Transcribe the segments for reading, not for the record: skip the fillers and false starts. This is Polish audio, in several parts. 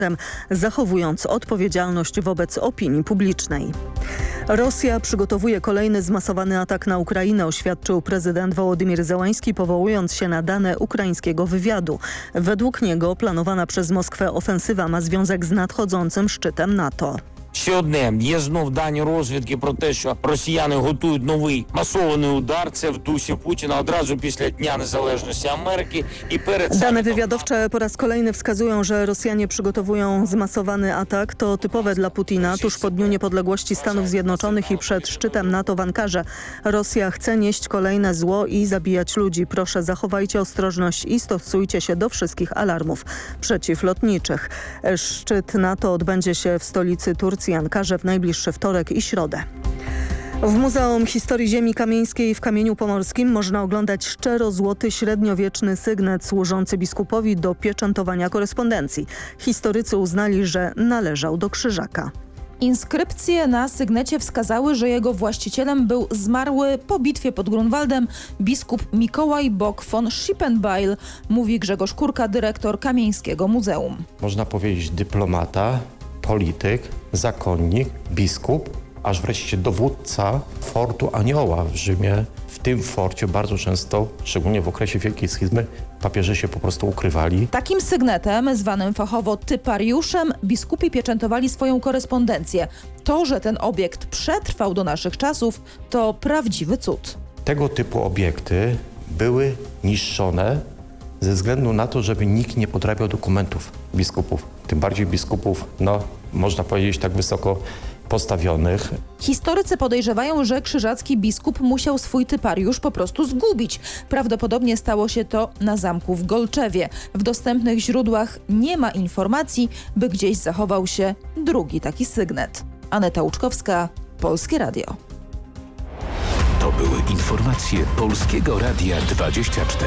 zachowując odpowiedzialność wobec opinii publicznej. Rosja przygotowuje kolejny zmasowany atak na Ukrainę, oświadczył prezydent Wołodymyr Zełański, powołując się na dane ukraińskiego wywiadu. Według niego planowana przez Moskwę ofensywa ma związek z nadchodzącym szczytem NATO. Ще одне. Є знов дані розвідки про те, що росіяни готують новий масований удар. Це в дусі Путіна одразу після Дня Незалежності Америки i перед... Dane wywiadowcze po raz kolejny wskazują, że Rosjanie przygotowują zmasowany atak. To typowe dla Putina tuż po Dniu Niepodległości Stanów Zjednoczonych i przed szczytem NATO w Ankarze. Rosja chce nieść kolejne zło i zabijać ludzi. Proszę, zachowajcie ostrożność i stosujcie się do wszystkich alarmów przeciwlotniczych. Szczyt NATO odbędzie się w stolicy Turcji, Ankarze, w najbliższy wtorek i środę. W Muzeum Historii Ziemi Kamieńskiej w Kamieniu Pomorskim można oglądać szczerozłoty średniowieczny sygnet służący biskupowi do pieczętowania korespondencji. Historycy uznali, że należał do Krzyżaka. Inskrypcje na sygnecie wskazały, że jego właścicielem był zmarły po bitwie pod Grunwaldem biskup Mikołaj Bock von Schippenbeil, mówi Grzegorz Kurka, dyrektor Kamieńskiego Muzeum. Można powiedzieć dyplomata, polityk, zakonnik, biskup, aż wreszcie dowódca fortu Anioła w Rzymie. W tym forcie bardzo często, szczególnie w okresie Wielkiej Schizmy, papieże się po prostu ukrywali. Takim sygnetem, zwanym fachowo typariuszem, biskupi pieczętowali swoją korespondencję. To, że ten obiekt przetrwał do naszych czasów, to prawdziwy cud. Tego typu obiekty były niszczone ze względu na to, żeby nikt nie podrabiał dokumentów biskupów. Tym bardziej biskupów, można powiedzieć, tak wysoko postawionych. Historycy podejrzewają, że krzyżacki biskup musiał swój typariusz po prostu zgubić. Prawdopodobnie stało się to na zamku w Golczewie. W dostępnych źródłach nie ma informacji, by gdzieś zachował się drugi taki sygnet. Aneta Łuczkowska, Polskie Radio. To były informacje Polskiego Radia 24.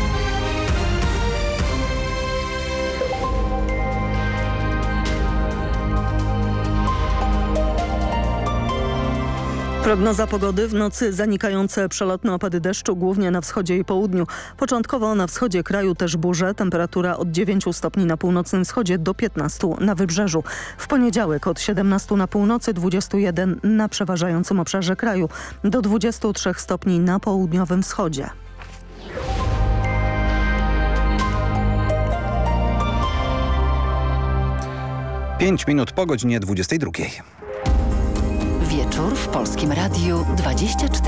Prognoza pogody: w nocy zanikające przelotne opady deszczu, głównie na wschodzie i południu. Początkowo na wschodzie kraju też burze, temperatura od 9 stopni na północnym wschodzie do 15 na wybrzeżu. W poniedziałek od 17 na północy, 21 na przeważającym obszarze kraju, do 23 stopni na południowym wschodzie. Pięć minut po godzinie 22. Wieczór w Polskim Radiu 24.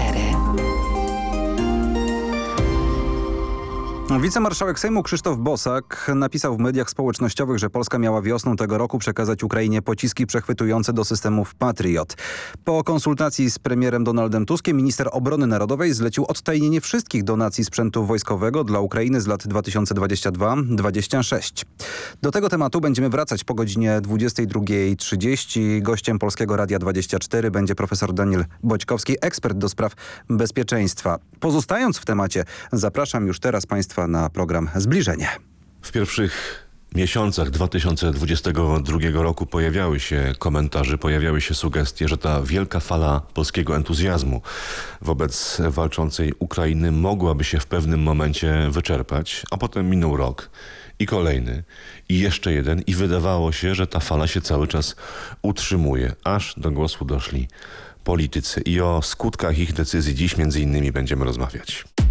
Wicemarszałek Sejmu Krzysztof Bosak napisał w mediach społecznościowych, że Polska miała wiosną tego roku przekazać Ukrainie pociski przechwytujące do systemów Patriot. Po konsultacji z premierem Donaldem Tuskiem minister obrony narodowej zlecił odtajnienie wszystkich donacji sprzętu wojskowego dla Ukrainy z lat 2022-2026. Do tego tematu będziemy wracać po godzinie 22:30. Gościem Polskiego Radia 24 będzie profesor Daniel Boćkowski, ekspert do spraw bezpieczeństwa. Pozostając w temacie, zapraszam już teraz Państwa na program Zbliżenie. W pierwszych miesiącach 2022 roku pojawiały się komentarze, pojawiały się sugestie, że ta wielka fala polskiego entuzjazmu wobec walczącej Ukrainy mogłaby się w pewnym momencie wyczerpać, a potem minął rok i kolejny, i jeszcze jeden, i wydawało się, że ta fala się cały czas utrzymuje, aż do głosu doszli politycy. I o skutkach ich decyzji dziś między innymi będziemy rozmawiać.